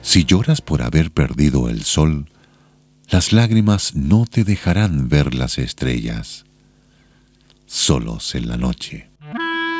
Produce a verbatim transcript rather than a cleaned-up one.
Si lloras por haber perdido el sol, las lágrimas no te dejarán ver las estrellas, solos en la noche.